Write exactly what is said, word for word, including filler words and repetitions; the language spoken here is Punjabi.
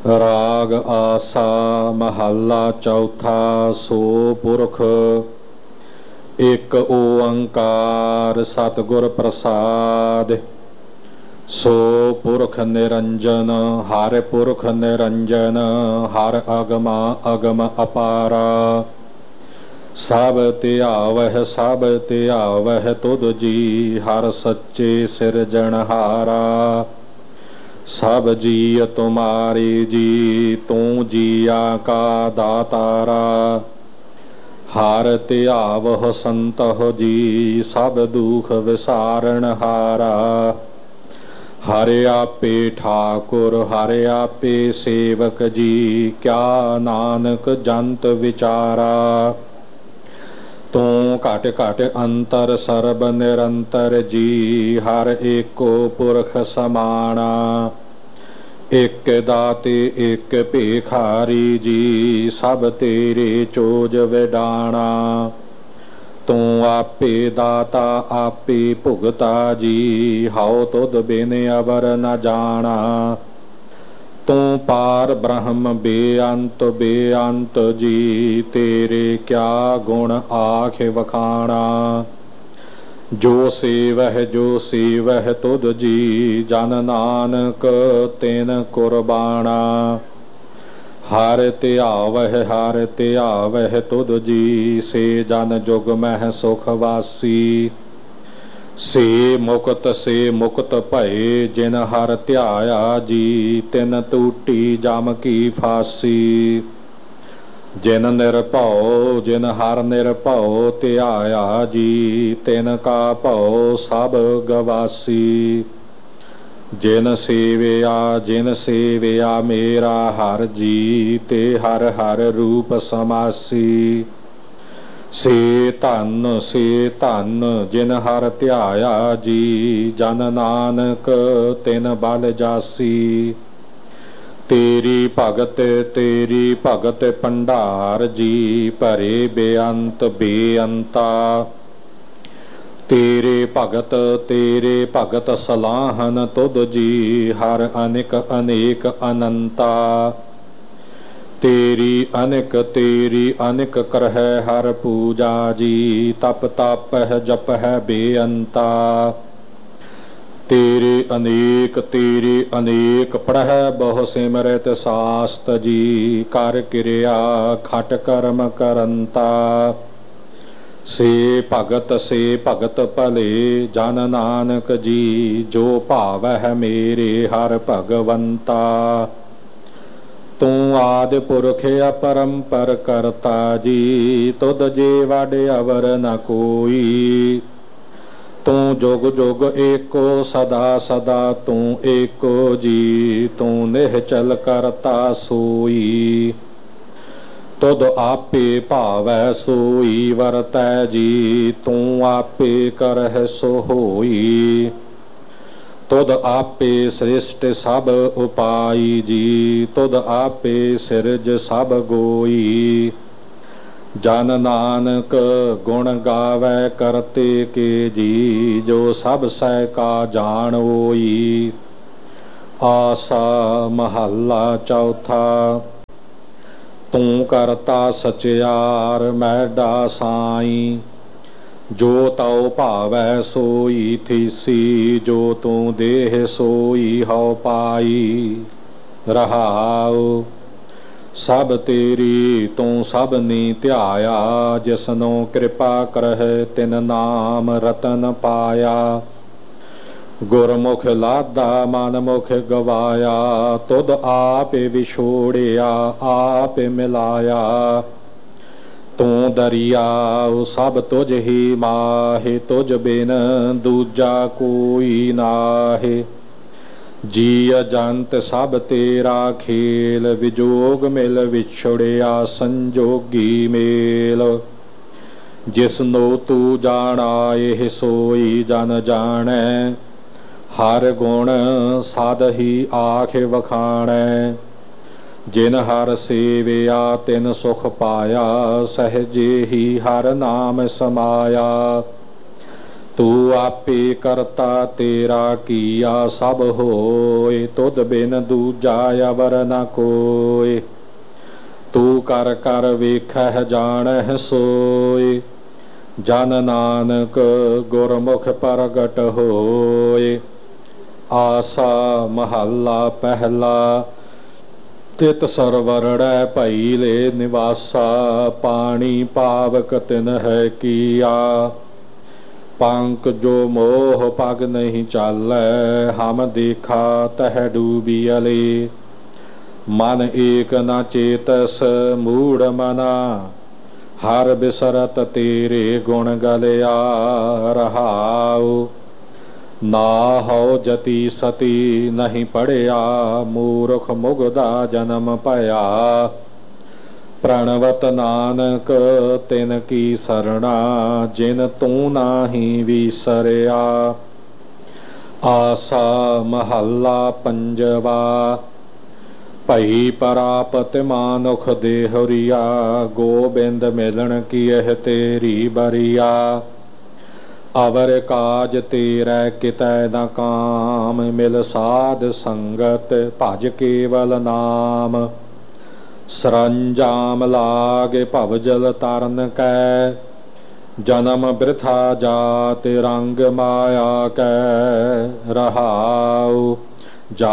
ਰਾਗ ਆਸਾ ਮਹੱਲਾ ਚੌਥਾ। ਸੋ ਪੁਰਖ ਇੱਕ ਓੰਕਾਰ ਸਤਿਗੁਰ ਪ੍ਰਸਾਦਿ। ਸੋ ਪੁਰਖ ਨਿਰੰਜਨ ਹਰਿ ਪੁਰਖ ਨਿਰੰਜਨ ਹਰਿ ਅਗਮਾ ਅਗਮ ਅਪਾਰਾ। ਸਭ ਧਿਆਵਹਿ ਸਭ ਧਿਆਵਹਿ ਤੁਧ ਜੀ ਹਰਿ ਸੱਚੇ ਸਿਰਜਣਹਾਰਾ। ਸਭ ਜੀ ਤੁਮਾਰੇ ਜੀ ਤੂੰ ਜੀਆ ਕਾ ਦਾਤਾਰਾ। ਹਰਿ ਧਿਆਵਹੁ ਸੰਤਹੁ ਜੀ ਸਭ ਦੁਖ ਵਿਸਾਰਣਹਾਰਾ। ਹਰਿ ਆਪੇ ਠਾਕੁਰ ਹਰਿ ਆਪੇ ਸੇਵਕ ਜੀ ਕਿਆ ਨਾਨਕ ਜੰਤ ਵਿਚਾਰਾ। ਤੂੰ ਘਟ ਘਟ ਅੰਤਰ ਸਰਬ ਨਿਰੰਤਰ ਜੀ ਹਰਿ ਏਕੋ ਪੁਰਖ ਸਮਾਣਾ। ਇਕ ਦਾਤੇ ਇਕ ਭੇਖਾਰੀ ਜੀ ਸਭ ਤੇਰੇ ਚੋਜ ਵਿਡਾਣਾ। ਤੂੰ ਆਪੇ ਦਾਤਾ ਆਪੇ ਭੁਗਤਾ ਜੀ ਹਉ ਤੁਧ ਬਿਨ ਅਵਰ ਨ ਜਾਣਾ। ਤੂੰ ਪਾਰ ਬ੍ਰਹਮ ਬੇਅੰਤ ਬੇਅੰਤ ਜੀ ਤੇਰੇ ਕਿਆ ਗੁਣ ਆਖ ਵਖਾਣਾ। ਜੋ ਸੇਵਹਿ ਜੋ ਸੇਵਹਿ ਤੁਧ ਜੀ ਜਨ ਨਾਨਕ ਤਿਨ ਕੁਰਬਾਣਾ। ਹਰਿ ਧਿਆਵਹਿ ਹਰਿ ਧਿਆਵਹਿ ਤੁਧ ਜੀ ਸੇ ਜਨ ਜੁਗ ਮਹਿ ਸੁਖ ਵਾਸੀ। ਸੇ ਮੁਕਤ ਸੇ ਮੁਕਤ ਭਏ ਜਿਨ ਹਰਿ ਧਿਆਇਆ ਜੀ ਤਿਨ ਟੂਟੀ ਜਮ ਕੀ ਫਾਸੀ। ਜਿਨ ਨਿਰਭਉ ਜਿਨ ਹਰਿ ਨਿਰਭਉ ਧਿਆਇਆ ਜੀ ਤਿਨ ਕਾ ਭਉ ਸਭ ਗਵਾਸੀ। ਜਿਨ ਸੇਵਿਆ ਜਿਨ ਸੇਵਿਆ ਮੇਰਾ ਹਰਿ ਜੀ ਤੇ ਹਰਿ ਹਰਿ ਰੂਪ ਸਮਾਸੀ। ਸੇ ਧਨ ਸੇ ਧਨ ਜਿਨ ਹਰਿ ਧਿਆਇਆ ਜੀ ਜਨ ਨਾਨਕ ਤਿਨ ਬਲ ਜਾਸੀ। ਤੇਰੀ ਭਗਤ ਤੇਰੀ ਭਗਤ ਭੰਡਾਰ ਜੀ ਭਰੇ ਬੇਅੰਤ ਬੇਅੰਤਾ। ਤੇਰੇ ਭਗਤ ਤੇਰੇ ਭਗਤ ਸਲਾਹਨ ਤੁਧ ਜੀ ਹਰਿ ਅਨੇਕ ਅਨੇਕ ਅਨੰਤਾ। ਤੇਰੀ ਅਨੇਕ ਤੇਰੀ ਅਨੇਕ ਕਰਹਿ ਹਰਿ ਪੂਜਾ ਜੀ ਤਪ ਤਪਹਿ ਜਪਹਿ ਬੇਅੰਤਾ। ਤੇਰੇ ਅਨੇਕ ਤੇਰੇ ਅਨੇਕ ਪੜ੍ਹੈ ਬਹੁ ਸਿਮਰਤ ਸਾਸਤ ਜੀ ਕਰ ਕਿਰਿਆ ਖਟ ਕਰਮ ਕਰੰਤਾ। ਸੇ ਭਗਤ ਸੇ ਭਗਤ ਭਲੇ ਜਨ ਨਾਨਕ ਜੀ ਜੋ ਭਾਵਹਿ ਮੇਰੇ ਹਰਿ ਭਗਵੰਤਾ। ਤੂੰ ਆਦਿ ਪੁਰਖ ਅਪਰੰਪਰ ਕਰਤਾ ਜੀ ਤੁਧ ਜੇ ਵਡ ਅਵਰ ਨ ਕੋਈ। ਤੂੰ ਜੁਗ ਜੁਗ ਏਕੋ ਸਦਾ ਸਦਾ ਤੂੰ ਏਕੋ ਜੀ ਤੂੰ ਨਿਹਚਲ ਕਰਤਾ ਸੋਈ। ਤੁਧ ਆਪੇ ਭਾਵੈ ਸੋਈ ਵਰਤੈ ਜੀ ਤੂੰ ਆਪੇ ਕਰਹਿ ਸੋ ਹੋਈ। ਤੁਧ ਆਪੇ ਸ੍ਰਿਸ਼ਟ ਸਭ ਉਪਾਈ ਜੀ ਤੁਧ ਆਪੇ ਸਿਰਜ ਸਭ ਗੋਈ। ਜਨ ਨਾਨਕ ਗੁਣ ਗਾਵੈ ਕਰਤੇ ਕੇ ਜੀ ਜੋ ਸਭ ਸਹਿ ਕਾ ਜਾਣ ਹੋਈ। ਆਸਾ ਮਹੱਲਾ ਚੌਥਾ। ਤੂੰ ਕਰਤਾ ਸਚਿਆਰ ਮੈਡਾ ਸਾਈ। ਜੋ ਤਉ ਭਾਵੈ ਸੋਈ ਥੀਸੀ ਜੋ ਤੂੰ ਦੇਹ ਸੋਈ ਹਉ ਪਾਈ। ਰਹਾਉ ਸਭ ਤੇਰੀ ਤੂੰ ਸਭਨੀ ਧਿਆਇਆ ਜਿਸਨੂੰ ਕਿਰਪਾ ਕਰਹਿ ਤਿਨ ਨਾਮ ਰਤਨ ਪਾਇਆ। ਗੁਰਮੁਖ ਲਾਦਾ ਮਨਮੁਖ ਗਵਾਇਆ ਤੁਧ ਆਪੇ ਵਿਛੋੜਿਆ ਆਪੇ ਮਿਲਾਇਆ। ਤੂੰ ਦਰਿਆਉ ਸਭ ਤੁਝ ਹੀ ਮਾਹੇ ਤੁਝ ਬਿਨ ਦੂਜਾ ਕੋਈ ਨਾਹੇ। ਜੀ ਅਜੰਤ ਸਭ ਤੇਰਾ ਖੇਲ ਵਿਜੋਗ ਮਿਲ ਵਿਛੜਿਆ ਸੰਜੋਗੀ ਮੇਲ। ਜਿਸਨੋ ਤੂੰ ਜਾਣਾਏ ਸੋਈ ਜਨ ਜਾਣੈ ਹਰਿ ਗੁਣ ਸਦ ਹੀ ਆਖ ਵਖਾਣੈ। ਜਿਨ ਹਰਿ ਸੇਵਿਆ ਤਿਨ ਸੁਖ ਪਾਇਆ ਸਹਜੇ ਹੀ ਹਰਿ ਨਾਮ ਸਮਾਇਆ। तू आपे करता तेरा किया सब होए, तुद बिन दूजा अवर न कोय। तू कर कर वेखह जानह सोय, जन नानक गुरमुख प्रगट होए। आसा महला पहला, तित सरवरणै भई ले निवासा, पानी पावक तिन है किया। पंक जो मोह पग नहीं चालै, हम देखा तह डूबियले। मन एक न चेतस मूढ़ मना, हर बिसरत तेरे गुण गलिया रहाओ। ना हो जति सती नहीं पढ़िया, मूर्ख मुगदा जन्म पया। प्रणवत नानक तिन की सरणा, जिन तू नाही विसरिया। आसा महला पंजवा, भई परापत मानुख देहुरिया। गोबिंद मिलन कियह तेरी बरिया, अवर काज तेरै कितै न काम। मिल साध संगत भज केवल नाम, सरंजाम लागे भवजल तरन कै। जन्म वृथा जात रंग माया कै रहाओ।